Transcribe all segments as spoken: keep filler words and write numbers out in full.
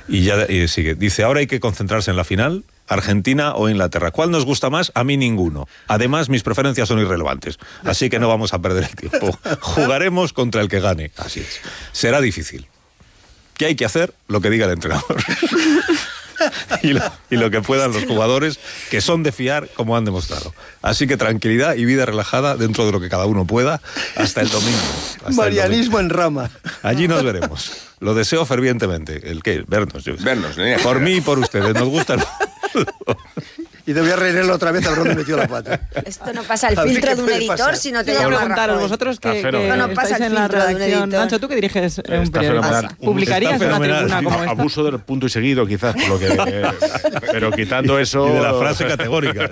Y ya y sigue. Dice, ahora hay que concentrarse en la final, Argentina o Inglaterra. ¿Cuál nos gusta más? A mí ninguno. Además, mis preferencias son irrelevantes. Así que no vamos a perder el tiempo. Jugaremos contra el que gane. Así es. Será difícil. ¿Qué hay que hacer? Lo que diga el entrenador. y, lo, y lo que puedan los jugadores, que son de fiar, como han demostrado. Así que tranquilidad y vida relajada dentro de lo que cada uno pueda hasta el domingo. Hasta Marianismo el domingo. en rama. Allí nos veremos. Lo deseo fervientemente. ¿El qué? Vernos. Yo. Vernos. ¿eh? Por mí y por ustedes. Nos gusta el... Y te voy a reírlo otra vez a ver dónde metió la pata. Esto no pasa el filtro de un editor pasar. Si no te llama preguntaros vosotros que, que no, no pasa estáis en la redacción. Nacho, tú que diriges un Está periódico, fenomenal. ¿publicarías una tribuna como esta? Abuso del punto y seguido, quizás, por lo que, eh, pero quitando eso... Y de la frase categórica.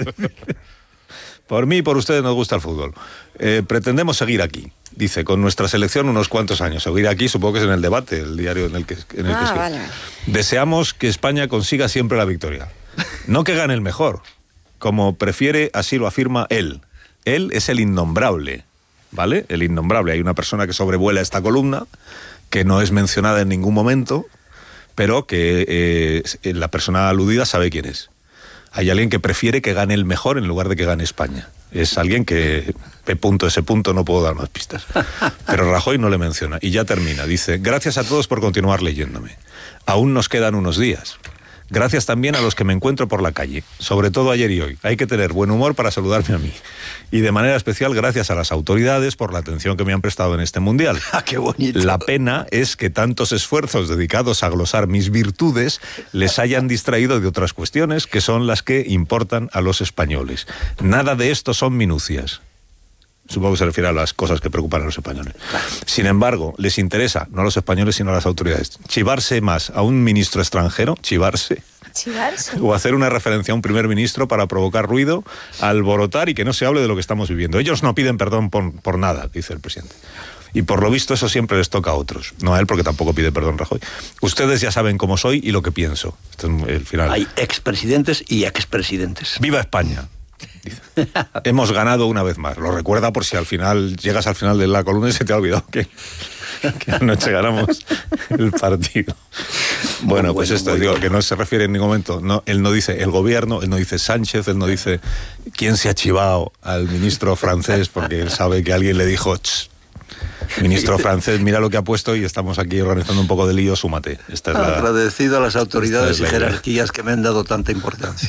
Por mí y por ustedes nos gusta el fútbol. Eh, pretendemos seguir aquí, dice, con nuestra selección unos cuantos años. Seguir aquí, supongo que es en el debate, el diario en el que, en el ah, que escribe. Vale. Deseamos que España consiga siempre la victoria. No que gane el mejor, como prefiere, así lo afirma él. Él es el innombrable, ¿vale? El innombrable. Hay una persona que sobrevuela esta columna, que no es mencionada en ningún momento, pero que eh, la persona aludida sabe quién es. Hay alguien que prefiere que gane el mejor en lugar de que gane España. Es alguien que, P punto, ese punto, no puedo dar más pistas. Pero Rajoy no le menciona. Y ya termina. Dice, gracias a todos por continuar leyéndome. Aún nos quedan unos días. Gracias también a los que me encuentro por la calle, sobre todo ayer y hoy. Hay que tener buen humor para saludarme a mí. Y de manera especial gracias a las autoridades por la atención que me han prestado en este mundial. ¡Ah, qué bonito! La pena es que tantos esfuerzos dedicados a glosar mis virtudes les hayan distraído de otras cuestiones que son las que importan a los españoles. Nada de esto son minucias. Supongo que se refiere a las cosas que preocupan a los españoles. Sin embargo, les interesa, no a los españoles, sino a las autoridades, chivarse más a un ministro extranjero, chivarse, chivarse, o hacer una referencia a un primer ministro para provocar ruido, alborotar y que no se hable de lo que estamos viviendo. Ellos no piden perdón por, por nada, dice el presidente. Y por lo visto eso siempre les toca a otros. No a él, porque tampoco pide perdón Rajoy. Ustedes ya saben cómo soy y lo que pienso. Este es el final. Hay expresidentes y expresidentes. ¡Viva España! Dice. Hemos ganado una vez más. Lo recuerda por si al final llegas al final de la columna y se te ha olvidado que, que anoche ganamos el partido. Bueno, pues esto, digo, que no se refiere en ningún momento. No, él no dice el gobierno, él no dice Sánchez, él no dice quién se ha chivado al ministro francés, porque él sabe que alguien le dijo... Ministro francés, mira lo que ha puesto y estamos aquí organizando un poco de lío, súmate. Esta es la, agradecido a las autoridades y la jerarquías que me han dado tanta importancia.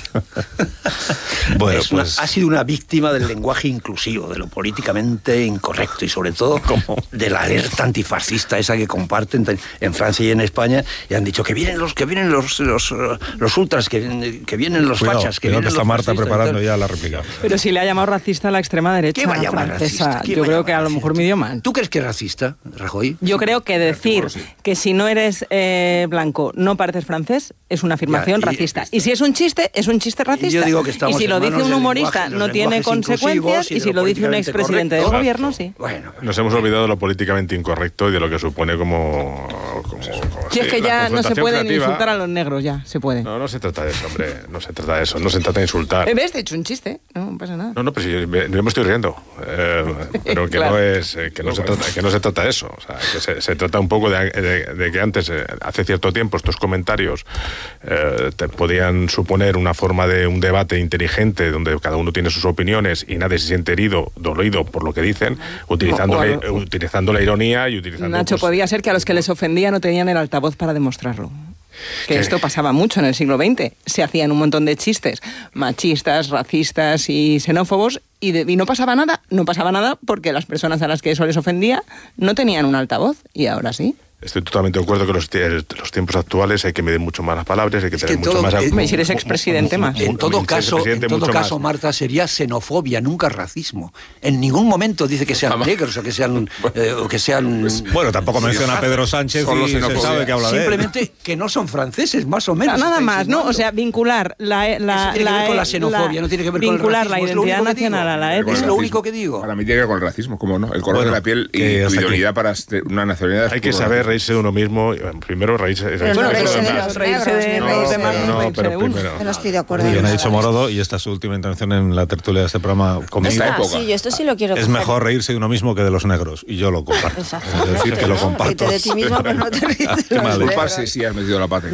Bueno, es una, pues... ha sido una víctima del lenguaje inclusivo, de lo políticamente incorrecto y sobre todo ¿Cómo? de la alerta antifascista esa que comparten en Francia y en España, y han dicho que vienen los que vienen los los, los ultras, que, que vienen los Cuidado, fachas, que cuidado vienen que está los Marta fascistas, preparando ya la réplica. Pero si le ha llamado racista a la extrema derecha ¿Qué va a llamar francesa, racista? ¿Quién yo va a creo llamar que a lo racista? mejor me dio mal. ¿Tú crees que es racista, Rajoy? Yo creo que decir que si no eres eh, blanco no pareces francés es una afirmación Ya, y, racista. Y si es un chiste, es un chiste racista. Y yo digo que estamos y si lo en dice manos un del humorista lenguaje, no los tiene lenguajes consecuencias, inclusivos y si lo dice un políticamente expresidente del correcto. gobierno, sí. Bueno, Nos hemos olvidado de lo políticamente incorrecto y de lo que supone como... como, como Si es sí, que la ya no se confrontación pueden creativa. insultar a los negros, ya, se puede. No, no se trata de eso, hombre. No se trata de eso. No se trata de insultar. ¿Ves? Te he hecho un chiste, no, no pasa nada. No, no, pero si yo me, yo me estoy riendo. Eh, pero que, Claro. no es, eh, que, no se trata, que no se trata de eso. O sea, que se, se trata un poco de, de, de que antes, eh, hace cierto tiempo, estos comentarios eh, te podían suponer una forma de un debate inteligente donde cada uno tiene sus opiniones y nadie se siente herido, dolido por lo que dicen, utilizando, O- o- la, utilizando la ironía y utilizando... Nacho, pues, podía ser que a los que les ofendía no tenían el altavoz para demostrarlo. Que ¿Qué? esto pasaba mucho en el siglo veinte. Se hacían un montón de chistes machistas, racistas y xenófobos y, de, y no pasaba nada. No pasaba nada porque las personas a las que eso les ofendía no tenían un altavoz y ahora sí. Estoy totalmente de acuerdo que los, los tiempos actuales hay que medir mucho más las palabras, hay que Es tener que mucho todo- más... eh, Me si eres expresidente más. En todo Como caso, en vicepresidente, todo mucho caso, más. Marta, sería xenofobia, nunca racismo. En ningún momento dice que sean negros o que sean eh, o que sean Bueno, tampoco menciona a Pedro Sánchez Solo y se xenofobia. sabe que habla de él. simplemente que no son franceses, más o menos. Nada está más, ¿no? insinuando. O sea, vincular la, la, Eso tiene que ver con la la- xenofobia, no tiene que ver con el vincular la racismo, es lo identidad único que digo. nacional a la Es etnia. lo único que digo. Para mí tiene que ver con el racismo, ¿cómo no? El color Bueno, de la piel y que tu hasta aquí. idoneidad para este- una nacionalidad. Hay que como saber racismo. reírse de uno mismo, primero reírse, reírse Pero no de los reírse de demás. los Reírse negros, de ni los reírse demás, de- no, No, reírse pero de uno. primero. Yo no estoy de acuerdo. Bien en ha eso. dicho Morodo, y esta es su última intervención en la tertulia de este programa conmigo. Esta Ah, época. sí, yo esto sí lo quiero Es coger. mejor reírse de uno mismo que de los negros, y yo lo comparto. Exacto. Es decir, que lo ¿no? comparto. Ríete de ti mismo, pero no te ríes de Qué los mal, negros. Disculparse si has metido la pata.